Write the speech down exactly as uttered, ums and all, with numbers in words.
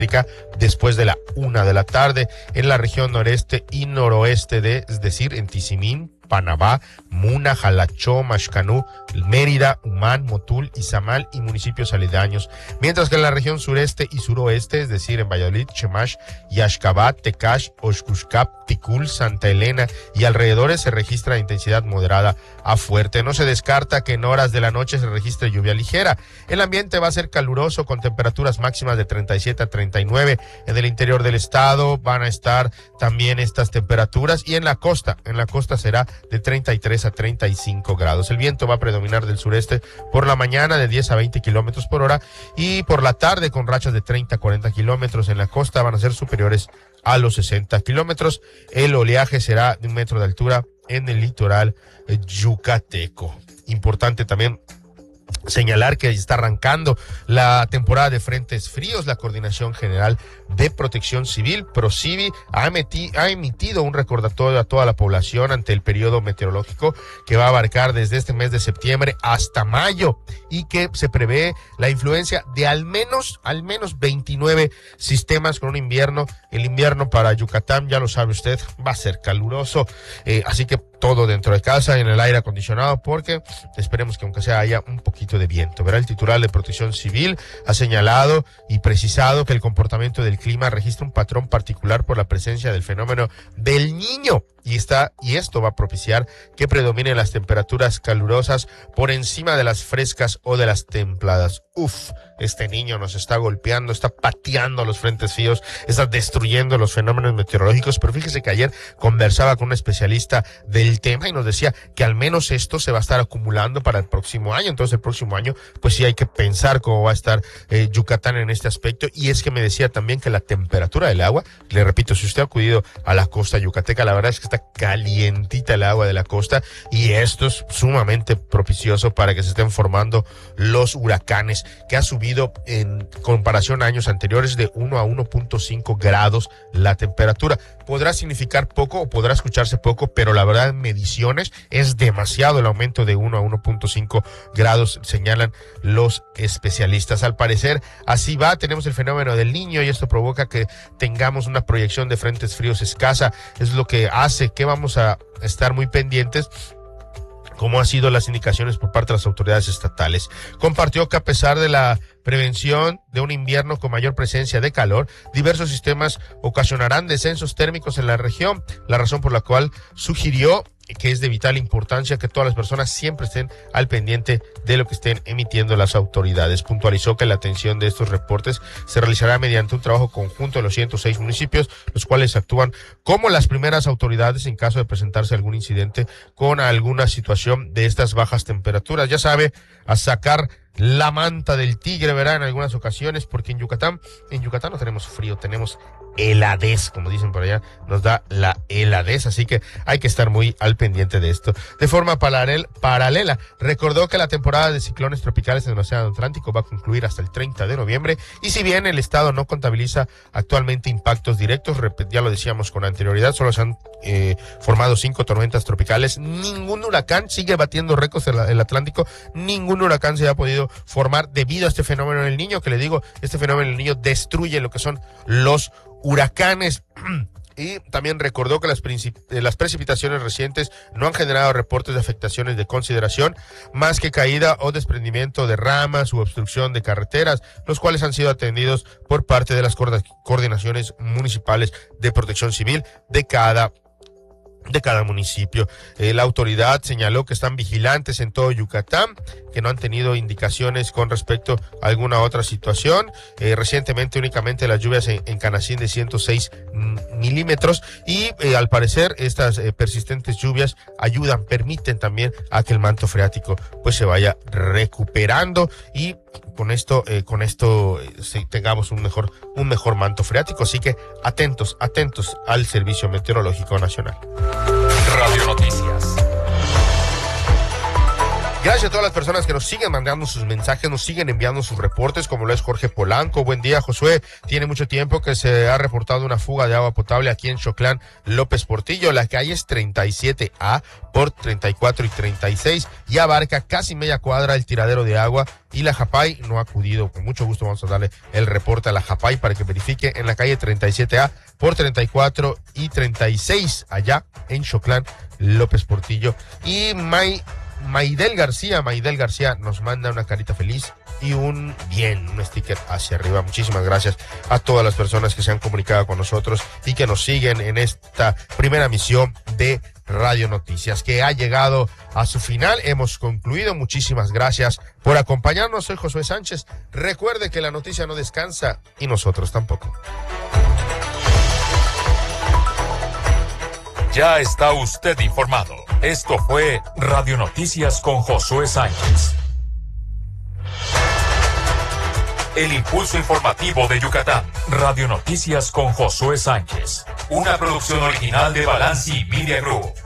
después de la una de la tarde en la región noreste y noroeste de, es decir, en Tizimín, Panamá, Muna, Jalachó, Maxcanú, Mérida, Umán, Motul, Izamal y municipios aledaños, mientras que en la región sureste y suroeste, es decir, en Valladolid, Chemash, Yaxcabat, Tecash, Oxcuscap, Ticul, Santa Elena y alrededores se registra intensidad moderada a fuerte. No se descarta que en horas de la noche se registre lluvia ligera. El ambiente va a ser caluroso con temperaturas máximas de treinta y siete a treinta y nueve. En el interior del estado van a estar también estas temperaturas y en la costa, en la costa será de treinta y tres a treinta y cinco grados. El viento va a predominar del sureste por la mañana de diez a veinte kilómetros por hora y por la tarde con rachas de treinta a cuarenta kilómetros. En la costa van a ser superiores a los sesenta kilómetros. El oleaje será de un metro de altura en el litoral yucateco. Importante también señalar que está arrancando la temporada de frentes fríos. La Coordinación General de Protección Civil, ProCivi, ha, emiti, ha emitido un recordatorio a toda la población ante el periodo meteorológico que va a abarcar desde este mes de septiembre hasta mayo y que se prevé la influencia de al menos, al menos veintinueve sistemas con un invierno. El invierno para Yucatán, ya lo sabe usted, va a ser caluroso, eh, así que todo dentro de casa, en el aire acondicionado, porque esperemos que aunque sea haya un poquito de viento. Verá, el titular de Protección Civil ha señalado y precisado que el comportamiento del clima registra un patrón particular por la presencia del fenómeno del Niño y está y esto va a propiciar que predominen las temperaturas calurosas por encima de las frescas o de las templadas. Uf, este niño nos está golpeando, está pateando los frentes fríos, está destruyendo los fenómenos meteorológicos, pero fíjese que ayer conversaba con un especialista del tema y nos decía que al menos esto se va a estar acumulando para el próximo año. Entonces el próximo año pues sí hay que pensar cómo va a estar eh, Yucatán en este aspecto. Y es que me decía también que la temperatura del agua, le repito, si usted ha acudido a la costa yucateca, la verdad es que está calientita el agua de la costa y esto es sumamente propicioso para que se estén formando los huracanes, que ha subido en comparación a años anteriores de uno a uno punto cinco grados la temperatura. Podrá significar poco o podrá escucharse poco, pero la verdad en mediciones es demasiado el aumento de uno a uno punto cinco grados, señalan los especialistas. Al parecer así va, tenemos el fenómeno del Niño y esto provoca que tengamos una proyección de frentes fríos escasa. Es lo que hace que vamos a estar muy pendientes como han sido las indicaciones por parte de las autoridades estatales. Compartió que a pesar de la prevención de un invierno con mayor presencia de calor, diversos sistemas ocasionarán descensos térmicos en la región, la razón por la cual sugirió que es de vital importancia que todas las personas siempre estén al pendiente de lo que estén emitiendo las autoridades. Puntualizó que la atención de estos reportes se realizará mediante un trabajo conjunto de los ciento seis municipios, los cuales actúan como las primeras autoridades en caso de presentarse algún incidente con alguna situación de estas bajas temperaturas. Ya sabe, a sacar la manta del tigre, verá, en algunas ocasiones, porque en Yucatán, en Yucatán no tenemos frío, tenemos heladez, como dicen por allá, nos da la heladez, así que hay que estar muy al pendiente de esto. De forma paralel, paralela, recordó que la temporada de ciclones tropicales en el Océano Atlántico va a concluir hasta el treinta de noviembre, y si bien el estado no contabiliza actualmente impactos directos, ya lo decíamos con anterioridad, solo se han eh, formado cinco tormentas tropicales, ningún huracán sigue batiendo récords en el Atlántico, ningún huracán se ha podido formar debido a este fenómeno del Niño, que le digo, este fenómeno del Niño destruye lo que son los huracanes. Y también recordó que las, las precipitaciones recientes no han generado reportes de afectaciones de consideración, más que caída o desprendimiento de ramas u obstrucción de carreteras, los cuales han sido atendidos por parte de las coordinaciones municipales de protección civil de cada de cada municipio. Eh, la autoridad señaló que están vigilantes en todo Yucatán, que no han tenido indicaciones con respecto a alguna otra situación. Eh, recientemente únicamente las lluvias en, en Canacín de ciento seis milímetros y eh, al parecer estas eh, persistentes lluvias ayudan, permiten también a que el manto freático pues se vaya recuperando y con esto, eh, con esto eh, tengamos un mejor, un mejor manto freático. Así que atentos, atentos al Servicio Meteorológico Nacional. Radio Noticias. Gracias a todas las personas que nos siguen mandando sus mensajes, nos siguen enviando sus reportes, como lo es Jorge Polanco. Buen día, Josué. Tiene mucho tiempo que se ha reportado una fuga de agua potable aquí en Xoclán, López Portillo. La calle es treinta y siete A por treinta y cuatro y treinta y seis y abarca casi media cuadra el tiradero de agua, y la Japay no ha acudido. Con mucho gusto vamos a darle el reporte a la Japay para que verifique en la calle treinta y siete A por treinta y cuatro y treinta y seis allá en Xoclán, López Portillo. Y May Maidel García, Maidel García nos manda una carita feliz y un bien, un sticker hacia arriba. Muchísimas gracias a todas las personas que se han comunicado con nosotros y que nos siguen en esta primera misión de Radio Noticias, que ha llegado a su final. Hemos concluido. Muchísimas gracias por acompañarnos. Soy Josué Sánchez. Recuerde que la noticia no descansa y nosotros tampoco. Ya está usted informado. Esto fue Radio Noticias con Josué Sánchez. El impulso informativo de Yucatán. Radio Noticias con Josué Sánchez. Una producción original de Balanci Media Group.